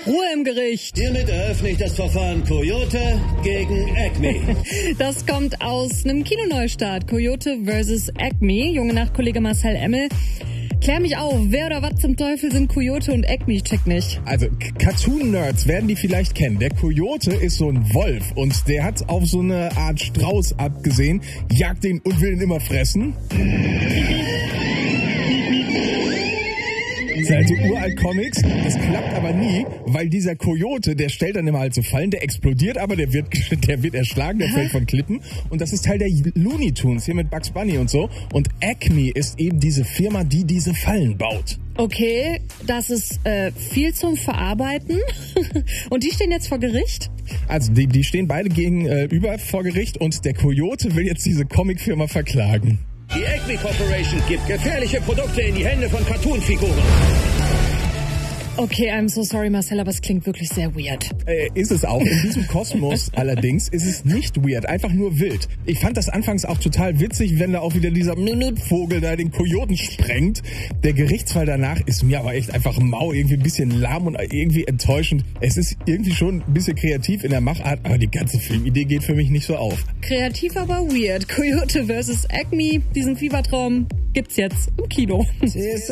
Ruhe im Gericht. Hiermit eröffne ich das Verfahren Coyote gegen Acme. Das kommt aus einem Kinoneustart. Coyote vs. Acme. Junge Nacht-Kollege Marcel Emmel. Klär mich auf, wer oder was zum Teufel sind Coyote und Acme? Ich check nicht. Also, Cartoon-Nerds werden die vielleicht kennen. Der Coyote ist so ein Wolf und der hat auf so eine Art Strauß abgesehen, jagt ihn und will ihn immer fressen. Das sind alte Uralt-Comics, das klappt aber nie, weil dieser Coyote, der stellt dann immer halt so Fallen, der explodiert aber, der wird erschlagen, der fällt von Klippen und das ist Teil der Looney Tunes, hier mit Bugs Bunny und so und Acme ist eben diese Firma, die diese Fallen baut. Okay, das ist viel zum Verarbeiten und die stehen jetzt vor Gericht? Also die stehen beide gegenüber vor Gericht und der Coyote will jetzt diese Comicfirma verklagen. Die Acme Corporation gibt gefährliche Produkte in die Hände von Cartoonfiguren. Okay, I'm so sorry, Marcel, aber es klingt wirklich sehr weird. Ist es auch. In diesem Kosmos allerdings ist es nicht weird, einfach nur wild. Ich fand das anfangs auch total witzig, wenn da auch wieder dieser Vogel da den Kojoten sprengt. Der Gerichtsfall danach ist mir aber echt einfach mau, irgendwie ein bisschen lahm und irgendwie enttäuschend. Es ist irgendwie schon ein bisschen kreativ in der Machart, aber die ganze Filmidee geht für mich nicht so auf. Kreativ, aber weird. Coyote vs. Acme, diesen Fiebertraum gibt's jetzt im Kino.